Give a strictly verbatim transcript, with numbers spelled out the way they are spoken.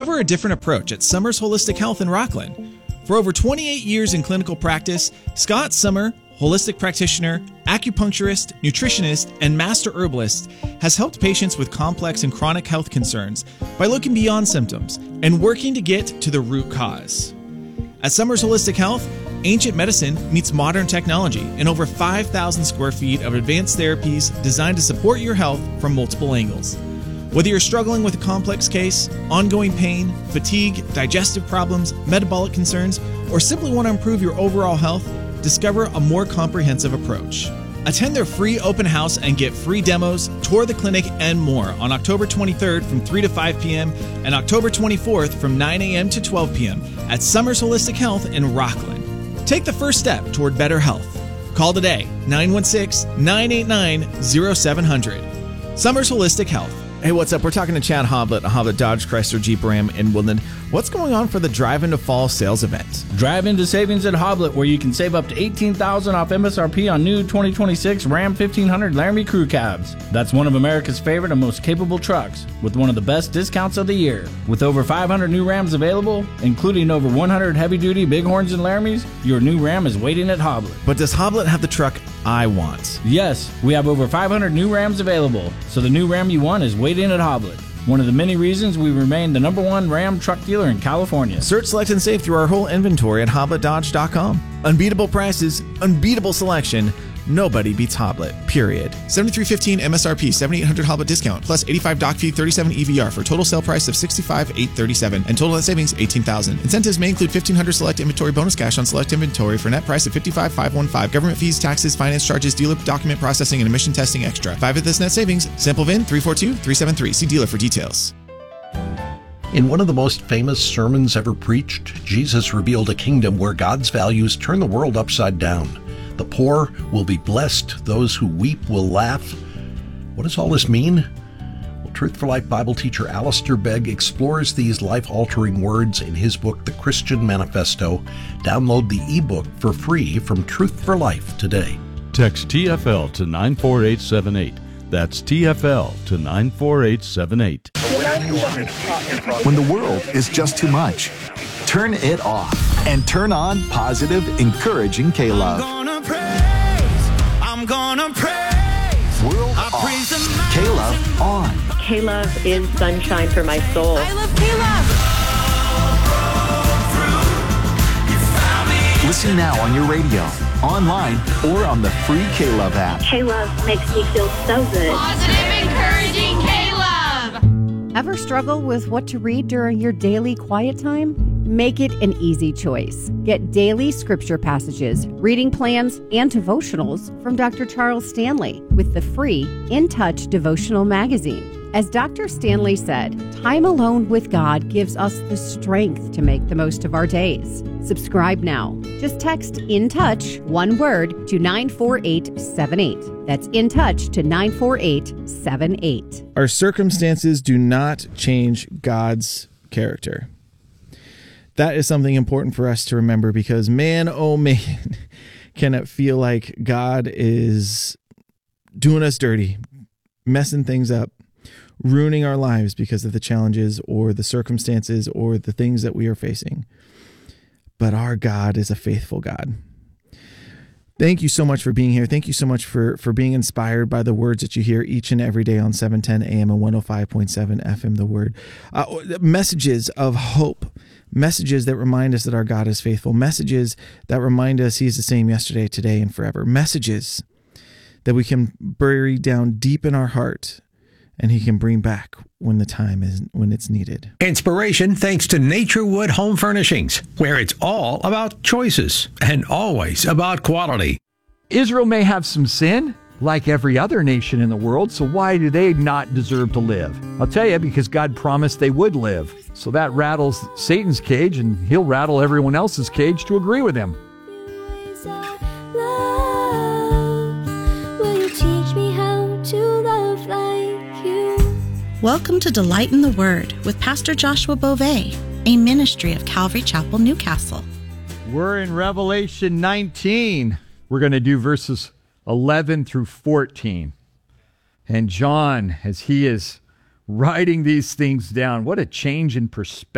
Discover a different approach at Summers Holistic Health in Rockland. For over twenty-eight years in clinical practice, Scott Summer, holistic practitioner, acupuncturist, nutritionist, and master herbalist, has helped patients with complex and chronic health concerns by looking beyond symptoms and working to get to the root cause. At Summers Holistic Health, ancient medicine meets modern technology in over five thousand square feet of advanced therapies designed to support your health from multiple angles. Whether you're struggling with a complex case, ongoing pain, fatigue, digestive problems, metabolic concerns, or simply want to improve your overall health, discover a more comprehensive approach. Attend their free open house and get free demos, tour the clinic, and more on October twenty-third from three to five p.m. and October twenty-fourth from nine a.m. to twelve p.m. at Summers Holistic Health in Rockland. Take the first step toward better health. Call today, nine one six, nine eight nine, zero seven zero zero. Summers Holistic Health. Hey, what's up? We're talking to Chad Hoblet, Hoblet Dodge Chrysler Jeep Ram in Woodland. What's going on for the Drive Into Fall sales event? Drive into savings at Hoblet, where you can save up to eighteen thousand dollars off M S R P on new twenty twenty-six Ram fifteen hundred Laramie Crew Cabs. That's one of America's favorite and most capable trucks, with one of the best discounts of the year. With over five hundred new Rams available, including over one hundred heavy-duty Bighorns and Laramies, your new Ram is waiting at Hoblet. But does Hoblet have the truck I want? Yes, we have over five hundred new Rams available, so the new Ram you want is waiting at Hoblet. One of the many reasons we remain the number one Ram truck dealer in California. Search, select, and save through our whole inventory at hoblet dodge dot com. Unbeatable prices, unbeatable selection. Nobody beats Hoblet, period. seventy-three fifteen M S R P, seventy-eight hundred Hoblet discount, plus eighty-five doc fee, thirty-seven E V R for total sale price of sixty-five thousand eight hundred thirty-seven dollars and total net savings eighteen thousand dollars. Incentives may include fifteen hundred select inventory bonus cash on select inventory for net price of fifty-five thousand five hundred fifteen. Government fees, taxes, finance charges, dealer document processing, and emission testing extra. Five of this net savings. Sample V I N three four two three seven three. See dealer for details. In one of the most famous sermons ever preached, Jesus revealed a kingdom where God's values turn the world upside down. The poor will be blessed. Those who weep will laugh. What does all this mean? Well, Truth for Life Bible teacher Alistair Begg explores these life-altering words in his book, The Christian Manifesto. Download the ebook for free from Truth for Life today. Text T F L to nine four eight seven eight. That's T F L to nine four eight seven eight. When the world is just too much, turn it off and turn on positive, encouraging K-Love. I'm gonna praise, I'm gonna praise. World I off. praise the K-Love on. K-Love is sunshine for my soul. I love K-Love. Listen now on your radio, online, or on the free K-Love app. K-Love makes me feel so good. Positive, encouraging K-Love. Ever struggle with what to read during your daily quiet time? Make it an easy choice. Get daily scripture passages, reading plans, and devotionals from Doctor Charles Stanley with the free In Touch devotional magazine. As Doctor Stanley said, time alone with God gives us the strength to make the most of our days. Subscribe now. Just text In Touch, one word, to nine four eight seven eight. That's In Touch to nine four eight seven eight. Our circumstances do not change God's character. That is something important for us to remember, because man, oh man, can it feel like God is doing us dirty, messing things up, ruining our lives because of the challenges or the circumstances or the things that we are facing. But our God is a faithful God. Thank you so much for being here. Thank you so much for, for being inspired by the words that you hear each and every day on seven ten a.m. and one oh five point seven F M, The Word. Uh, messages of hope, messages that remind us that our God is faithful, messages that remind us He's the same yesterday, today, and forever, messages that we can bury down deep in our heart and He can bring back when the time is, when it's needed. Inspiration thanks to Naturewood Home Furnishings, where it's all about choices and always about quality. Israel may have some sin, like every other nation in the world, so why do they not deserve to live? I'll tell you, because God promised they would live. So that rattles Satan's cage, and he'll rattle everyone else's cage to agree with him. Welcome to Delight in the Word with Pastor Joshua Beauvais, a ministry of Calvary Chapel, Newcastle. We're in Revelation nineteen. We're going to do verses eleven through fourteen. And John, as he is writing these things down, what a change in perspective.